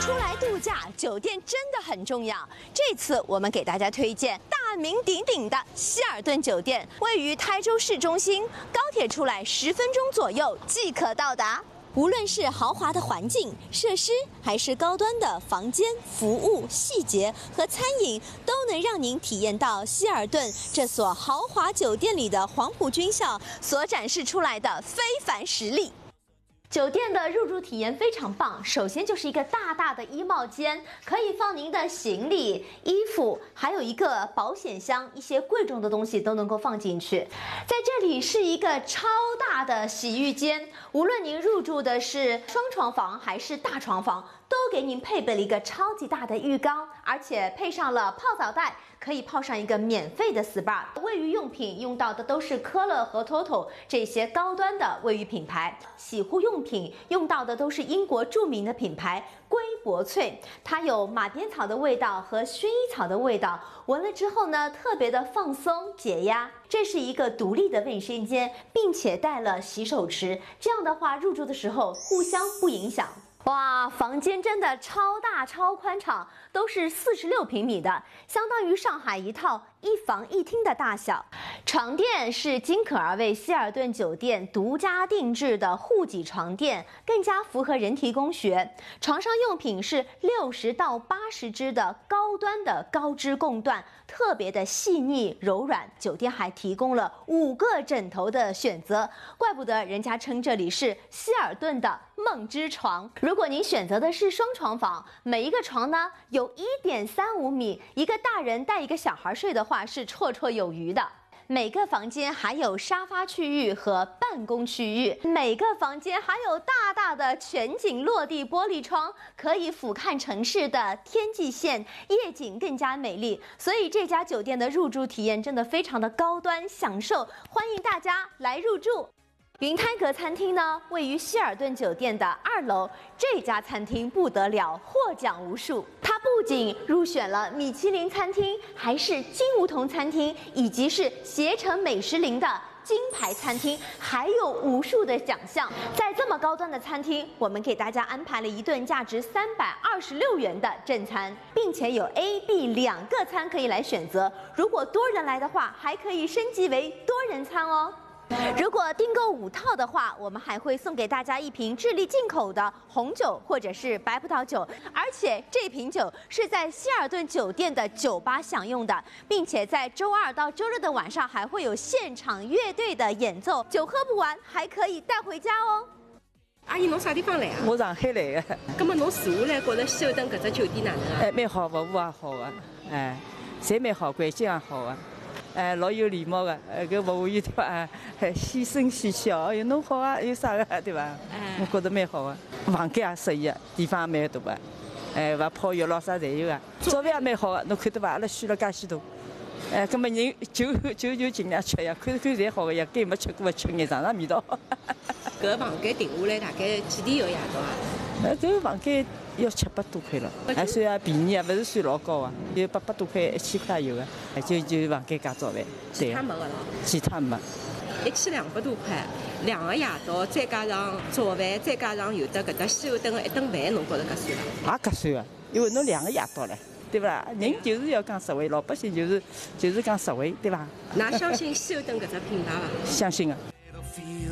出来度假，酒店真的很重要。这次我们给大家推荐大名鼎鼎的希尔顿酒店，位于台州市中心，高铁出来10分钟左右即可到达。无论是豪华的环境、设施，还是高端的房间、服务、细节和餐饮，都能让您体验到希尔顿这所豪华酒店里的黄埔军校所展示出来的非凡实力。酒店的入住体验非常棒，首先就是一个大大的衣帽间，可以放您的行李、衣服，还有一个保险箱，一些贵重的东西都能够放进去。在这里是一个超大的洗浴间，无论您入住的是双床房还是大床房，都给您配备了一个超级大的浴缸，而且配上了泡澡袋，可以泡上一个免费的 SPA。卫浴用品用到的都是科勒和 TOTO 这些高端的卫浴品牌，洗护用品用到的都是英国著名的品牌瑰柏萃，它有马鞭草的味道和薰衣草的味道，闻了之后呢，特别的放松解压。这是一个独立的卫生间，并且带了洗手池，这样的话入住的时候互相不影响。哇，房间真的超大超宽敞，都是46平米的，相当于上海一套1房1厅的大小。床垫是金可儿为希尔顿酒店独家定制的护脊床垫，更加符合人体工学。床上用品是60到80支的高端的高支供缎，特别的细腻柔软。酒店还提供了5个枕头的选择，怪不得人家称这里是希尔顿的梦之床。如果您选择的是双床房，每一个床呢有1.35米，一个大人带一个小孩睡的话是绰绰有余的。每个房间还有沙发区域和办公区域，每个房间还有大大的全景落地玻璃窗，可以俯瞰城市的天际线，夜景更加美丽。所以这家酒店的入住体验真的非常的高端享受，欢迎大家来入住。云滩阁餐厅呢，位于希尔顿酒店的2楼。这家餐厅不得了，获奖无数。它不仅入选了米其林餐厅，还是金梧桐餐厅，以及是携程美食林的金牌餐厅，还有无数的奖项。在这么高端的餐厅，我们给大家安排了一顿价值326元的正餐，并且有 A、B 2个餐可以来选择。如果多人来的话，还可以升级为多人餐哦。如果订购5套的话，我们还会送给大家1瓶智利进口的红酒或者是白葡萄酒，而且这瓶酒是在希尔顿酒店的酒吧享用的，并且在周2到周日的晚上还会有现场乐队的演奏，酒喝不完还可以带回家哦。 阿姨，侬啥地方来啊？ 我上海来的。 咁么侬住下来，觉着希尔顿搿只酒店哪能啊？ 蛮好，服务也好啊，侪蛮好，环境也好啊。老有礼貌的，搿服务员对伐？细声细气哦，哎哟，侬好啊，有啥个对伐？我觉得蛮好的，房间也适宜啊，地方也蛮大的，勿泡浴咯啥侪有啊。早饭也蛮好的，侬看对伐？阿拉选了介许多，葛末人就尽量吃呀，看侪好的呀，该没吃过的吃眼，尝尝味道。 搿房间定下来大概几钿一个夜到啊？ 搿个房间要700多块了，还算也便宜啊，勿是算老高啊，有800多块、1000块有的，就房间加早饭， 其他没个咯？ 其他没。 1千200多块，2个夜到，再加上早饭，再加上有的搿只希尔顿的1顿饭，侬觉着合算伐？ 也合算啊，因为侬2个夜到了，对不啦？人就是要讲实惠，老百姓就是讲实惠，对伐？ 㑚相信希尔顿搿只品牌伐？ 相信啊。